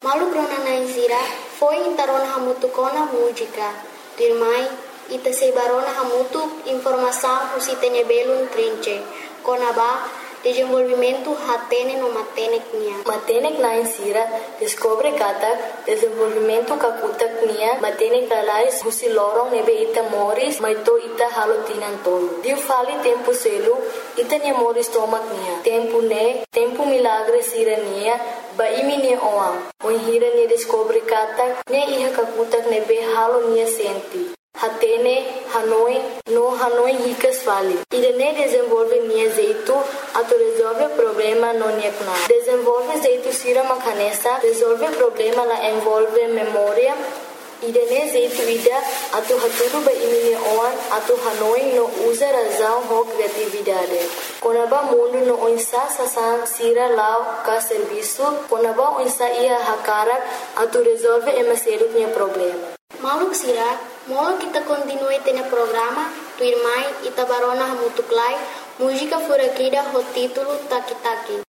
Malu brona naizira foi intarona hamutu kona música. Dirmai ita sebarona hamutu informação usitene belun trinche. Konaba desenvolvimento hatene no matenek nia. Matenek na insira descobre kata desenvolvimento kakutak nia matenek dalais husilorong nebe ita moris maito ita halotinan tolo. Dio fali tempo selu ita nia moris tomak nia. Tempo milagre sira nia ba imi nia oam. Hira nia descobre kata nia iha kakutak nebe halo nia senti. Hatene, Hanoi ricas fali. Irene desenvolve nia jeito ato resolve problema no nia kuna. Desenvolve jeito sira makanesa, resolve problema la envolve memória. Irene jeito ida ato haturu ba imini oan ato Hanoi no usa razão ho criatividade. Konaba mundo no onsa sasan sira lao ka serviço, konaba onsa ia hakarak ato resolve emaseru nia problema. Mauluk sira, molo kita continue tene programa, tu irmai ita barona hamutuklai, música furakida ho título Taki Taki.